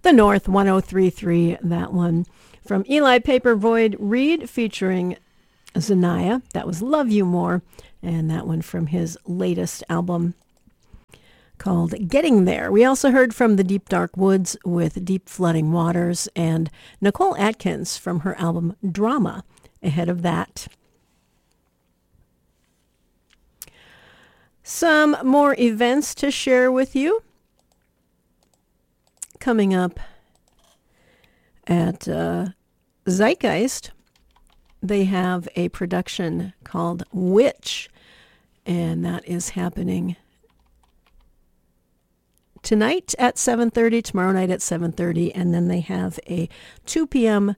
The North 1033, that one from Eli Papervoid Reed featuring Zanaya. That was Love You More, and that one from his latest album called Getting There. We also heard from the Deep Dark Woods with Deep Flooding Waters, and Nicole Atkins from her album Drama ahead of that. Some more events to share with you. Coming up at Zeitgeist, they have a production called Witch, and that is happening tonight at 7:30, tomorrow night at 7:30, and then they have a 2 p.m.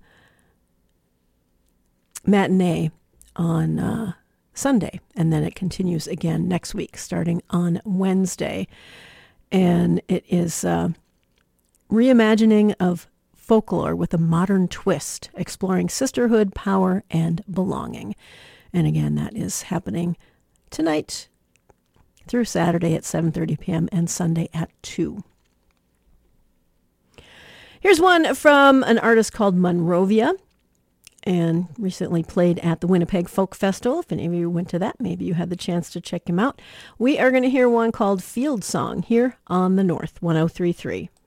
matinee on Sunday, and then it continues again next week, starting on Wednesday. And it is reimagining of folklore with a modern twist, exploring sisterhood, power, and belonging. And again, that is happening tonight through Saturday at 7:30 p.m. and Sunday at 2. Here's one from an artist called Monrovia, and recently played at the Winnipeg Folk Festival. If any of you went to that, maybe you had the chance to check him out. We are going to hear one called Field Song here on the North 1033.